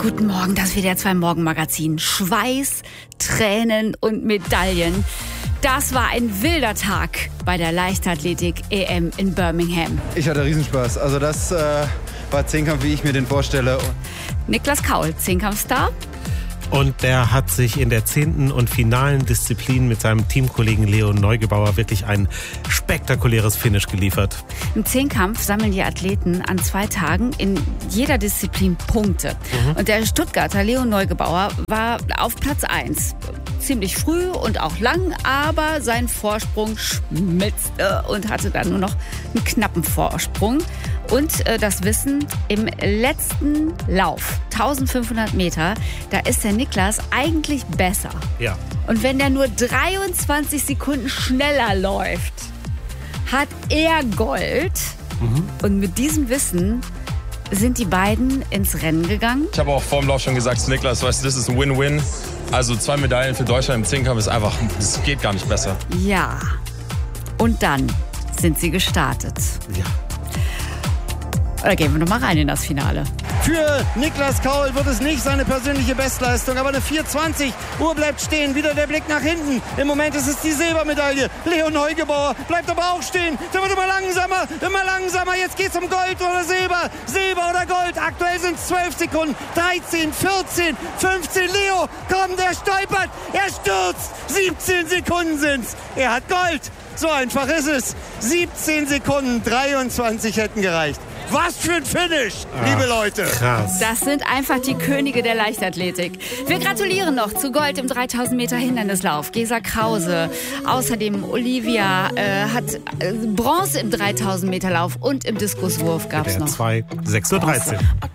Guten Morgen, das WDR 2 Morgenmagazin. Schweiß, Tränen und Medaillen. Das war ein wilder Tag bei der Leichtathletik-EM in Birmingham. Ich hatte Riesenspaß. Also das war Zehnkampf, wie ich mir den vorstelle. Niklas Kaul, Zehnkampfstar. Und der hat sich in der 10. und finalen Disziplin mit seinem Teamkollegen Leo Neugebauer wirklich ein spektakuläres Finish geliefert. Im Zehnkampf sammeln die Athleten an 2 Tagen in jeder Disziplin Punkte. Und der Stuttgarter Leo Neugebauer war auf Platz 1. Ziemlich früh und auch lang, aber sein Vorsprung schmelzte und hatte dann nur noch einen knappen Vorsprung. Und das Wissen, im letzten Lauf, 1500 Meter, da ist der Niklas eigentlich besser. Ja. Und wenn der nur 23 Sekunden schneller läuft, hat er Gold. Und mit diesem Wissen sind die beiden ins Rennen gegangen. Ich habe auch vor dem Lauf schon gesagt zu Niklas, weißt du, das ist ein Win-Win. Also 2 Medaillen für Deutschland im Zehnkampf ist einfach, es geht gar nicht besser. Ja. Und dann sind sie gestartet. Ja. Oder gehen wir noch mal rein in das Finale. Für Niklas Kaul wird es nicht seine persönliche Bestleistung, aber eine 4:20. Uhr bleibt stehen, wieder der Blick nach hinten. Im Moment ist es die Silbermedaille. Leo Neugebauer bleibt aber auch stehen. Der wird immer langsamer. Jetzt geht's um Gold oder Silber. Silber oder Gold. Aktuell sind es 12 Sekunden. 13, 14, 15. Leo, komm, der stolpert. Er stürzt. 17 Sekunden sind's. Er hat Gold. So einfach ist es. 17 Sekunden 23 hätten gereicht. Was für ein Finish, liebe Leute. Krass. Das sind einfach die Könige der Leichtathletik. Wir gratulieren noch zu Gold im 3000 Meter Hindernislauf. Gesa Krause. Außerdem Olivia hat Bronze im 3000 Meter Lauf und im Diskuswurf gab's Der noch. 6:13 Uhr.